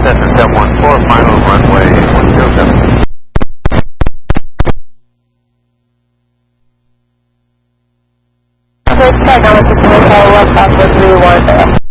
Cessna 714, final runway 107. Technology, 1 Papa 310.